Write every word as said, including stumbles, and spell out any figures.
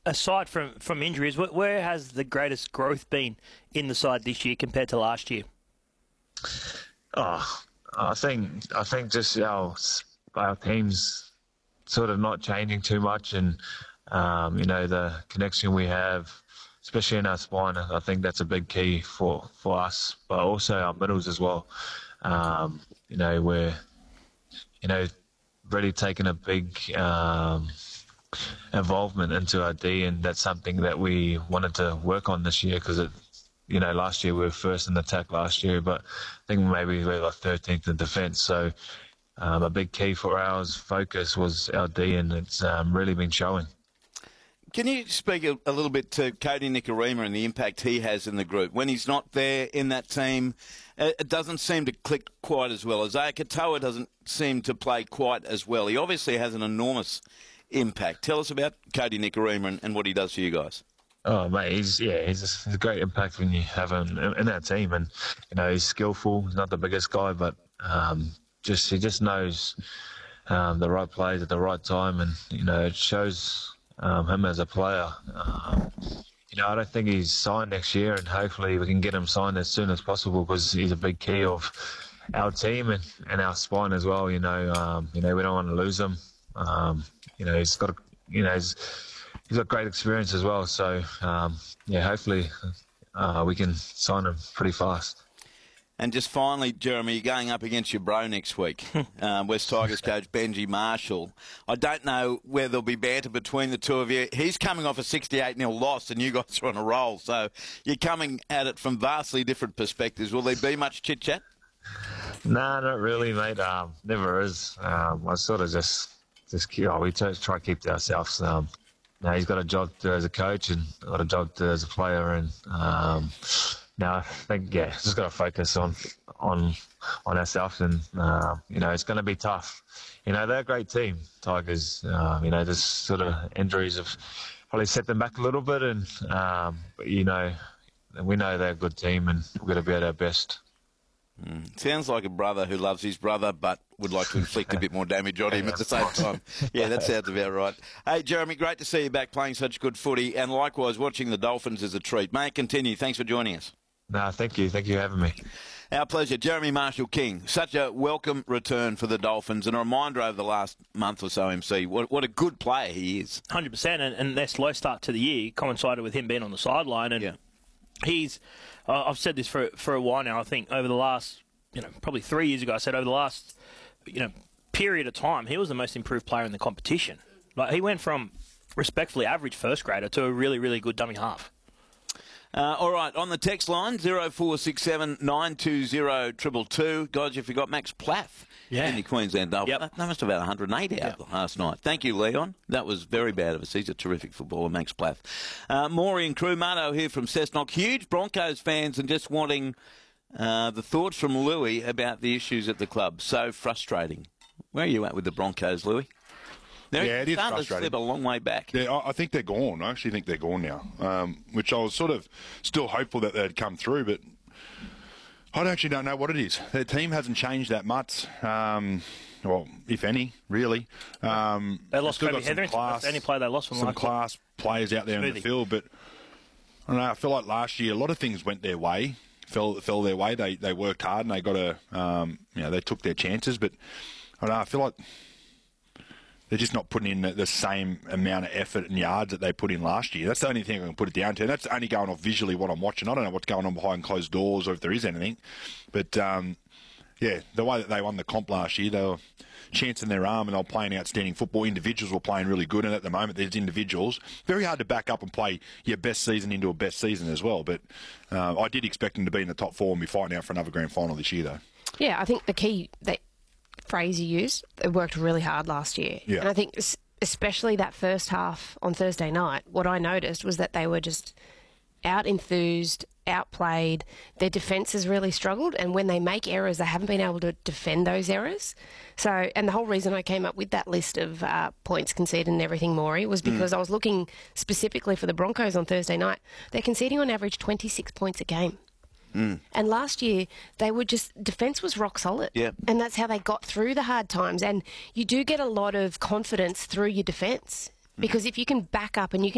aside from, from injuries, where, where has the greatest growth been in the side this year compared to last year? Oh, I think I think just our our team's sort of not changing too much, and um, you know, the connection we have, especially in our spine, I think that's a big key for, for us, but also our middles as well. Um, you know, we're you know really taking a big um, involvement into our D, and that's something that we wanted to work on this year, because it. You know, last year we were first in attack last year, but I think maybe we were like thirteenth in defence. So um, a big key for ours focus was our D, and it's um, really been showing. Can you speak a, a little bit to Kodi Nikorima and the impact he has in the group? When he's not there in that team, it, it doesn't seem to click quite as well. Isaiah Katoa doesn't seem to play quite as well. He obviously has an enormous impact. Tell us about Kodi Nikorima and, and what he does for you guys. Oh, mate, he's yeah, he's a, he's a great impact when you have him in, in our team, and you know he's skillful. He's not the biggest guy, but um, just he just knows um, the right plays at the right time, and you know it shows um, him as a player. Um, you know, I don't think he's signed next year, and hopefully we can get him signed as soon as possible, because he's a big key of our team and, and our spine as well. You know, um, you know we don't want to lose him. Um, you know, he's got a, you know. He's, He's got great experience as well, so um, yeah, hopefully uh, we can sign him pretty fast. And just finally, Jeremy, you're going up against your bro next week, um, West Tigers coach Benji Marshall. I don't know where there'll be banter between the two of you. He's coming off a sixty-eight nil loss, and you guys are on a roll, so you're coming at it from vastly different perspectives. Will there be much chit-chat? Nah, not really, mate. Um, never is. Um, I sort of just, just oh, we try to keep to ourselves. Um, Now he's got a job to do as a coach, and I've got a job to do as a player, and um, now I think yeah, just got to focus on on on ourselves, and uh, you know it's going to be tough. You know they're a great team, Tigers. Uh, you know this sort of injuries have probably set them back a little bit, and um, but you know we know they're a good team, and we're going to be at our best. Mm. Sounds like a brother who loves his brother but would like to inflict a bit more damage on him at the same time. Yeah, that sounds about right. Hey, Jeremy, great to see you back playing such good footy, and likewise watching the Dolphins is a treat. May it continue. Thanks for joining us. No, thank you. Thank you for having me. Our pleasure. Jeremy Marshall-King, such a welcome return for the Dolphins, and a reminder over the last month or so, M C, what, what a good player he is. one hundred percent, and, and their slow start to the year coincided with him being on the sideline, and yeah. he's... Uh, I've said this for for a while now. I think over the last, you know, probably three years ago, I said over the last, you know, period of time, he was the most improved player in the competition. Like he went from respectfully average first grader to a really, really good dummy half. Uh, all right, on the text line, zero four six seven nine two zero two two two. Guys, you forgot Max Plath yeah. in the Queensland Dolphins. Yep. They must have had one hundred eight out yep. last night. Thank you, Leon. That was very bad of us. He's a terrific footballer, Max Plath. Uh, Maury and crew, Marto here from Cessnock. Huge Broncos fans and just wanting uh, the thoughts from Louis about the issues at the club. So frustrating. Where are you at with the Broncos, Louis? They're yeah, it is starting frustrating. to slip a long way back. Yeah, I think they're gone. I actually think they're gone now, um, which I was sort of still hopeful that they'd come through, but I actually don't know what it is. Their team hasn't changed that much, um, well, if any, really. Um, they lost Kobe Hetherington. That's the only player they lost from some like class players out there smoothie. in the field, but I don't know. I feel like last year a lot of things went their way, fell fell their way. They they worked hard and they got a, um, you know, they took their chances, but I don't know. I feel like they're just not putting in the same amount of effort and yards that they put in last year. That's the only thing I can put it down to. And that's only going off visually what I'm watching. I don't know what's going on behind closed doors or if there is anything. But, um, yeah, the way that they won the comp last year, they were chancing their arm and they were playing outstanding football. Individuals were playing really good. And at the moment, there's individuals. Very hard to back up and play your best season into a best season as well. But uh, I did expect them to be in the top four and be fighting out for another grand final this year, though. Yeah, I think the key... that phrase you used, it worked really hard last year. Yeah. And I think especially that first half on Thursday night, what I noticed was that they were just out-enthused, outplayed. Their defence has really struggled, and when they make errors, they haven't been able to defend those errors. So, and the whole reason I came up with that list of uh, points conceded and everything, Maury, was because mm. I was looking specifically for the Broncos on Thursday night. They're conceding on average twenty-six points a game. Mm. And last year, they were just, defence was rock solid. Yep. And that's how they got through the hard times. And you do get a lot of confidence through your defence. Because if you can back up and you can